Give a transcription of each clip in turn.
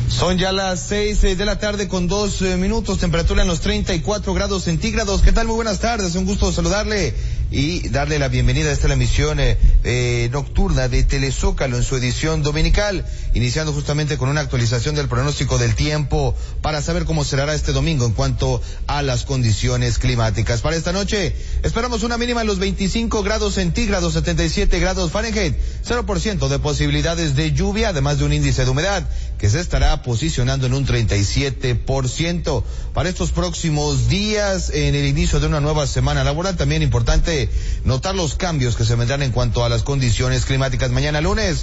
Son ya las 6 de la tarde con 2 minutos, temperatura en los 34 grados centígrados. ¿Qué tal? Muy buenas tardes, un gusto saludarle y darle la bienvenida a esta la emisión nocturna de Telezócalo en su edición dominical, iniciando justamente con una actualización del pronóstico del tiempo para saber cómo será este domingo en cuanto a las condiciones climáticas. Para esta noche esperamos una mínima en los 25 grados centígrados, 77 grados Fahrenheit, 0% de posibilidades de lluvia, además de un índice de humedad que se estará posicionando en un 37%. Para estos próximos días, en el inicio de una nueva semana laboral, también importante notar los cambios que se vendrán en cuanto a las condiciones climáticas. Mañana lunes,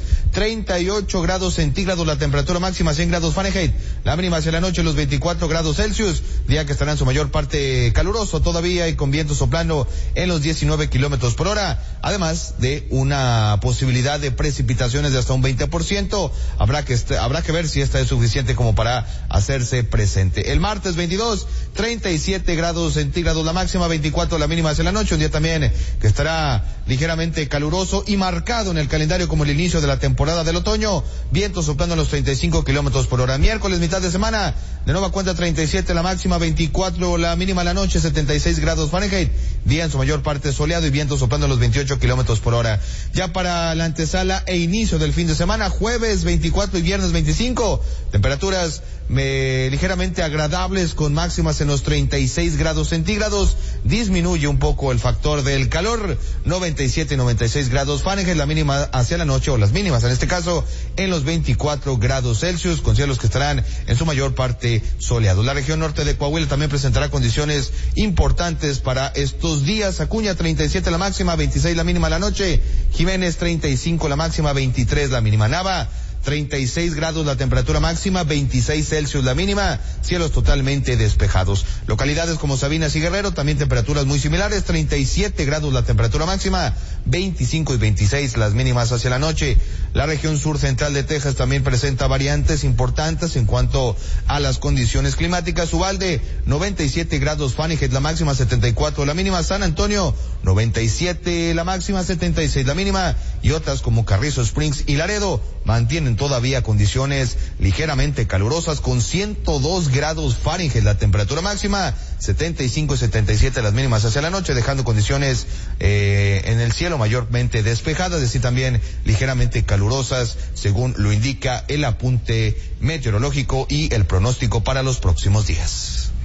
38 grados centígrados, la temperatura máxima 100 grados Fahrenheit, la mínima hacia la noche los 24 grados Celsius, día que estará en su mayor parte caluroso todavía y con viento soplando en los 19 kilómetros por hora, además de una posibilidad de precipitaciones de hasta un 20%. Habrá que ver si esta es suficiente como para hacerse presente. El martes 22, 37 grados centígrados la máxima, 24 la mínima hacia la noche, un día también que estará ligeramente caluroso y marcado en el calendario como el inicio de la temporada del otoño, viento soplando a los 35 kilómetros por hora. Miércoles, mitad de semana, de nueva cuenta 37 la máxima, 24 la mínima la noche, 76 grados Fahrenheit, día en su mayor parte soleado y viento soplando a los 28 kilómetros por hora. Ya para la antesala e inicio del fin de semana, jueves 24 y viernes 25, temperaturas ligeramente agradables con máximas en los 36 grados centígrados, disminuye un poco el factor del calor, 97 y 96 grados Fahrenheit, la mínima hacia la noche, o las mínimas en este caso, en los 24 grados Celsius, con cielos que estarán en su mayor parte soleados. La región norte de Coahuila también presentará condiciones importantes para estos días. Acuña 37 la máxima, 26 la mínima la noche, Jiménez 35 la máxima, 23 la mínima, Nava 36 grados la temperatura máxima, 26 Celsius la mínima, cielos totalmente despejados. Localidades como Sabinas y Guerrero, también temperaturas muy similares, 37 grados la temperatura máxima, 25 y 26 las mínimas hacia la noche. La región sur central de Texas también presenta variantes importantes en cuanto a las condiciones climáticas. Uvalde, 97 grados Fahrenheit la máxima, 74 la mínima. San Antonio, 97 la máxima, 76 la mínima. Y otras como Carrizo Springs y Laredo mantienen todavía condiciones ligeramente calurosas con 102 grados Fahrenheit la temperatura máxima, 75 y 77 las mínimas hacia la noche, dejando condiciones en el cielo mayormente despejadas, es decir, también ligeramente calurosas, según lo indica el apunte meteorológico y el pronóstico para los próximos días.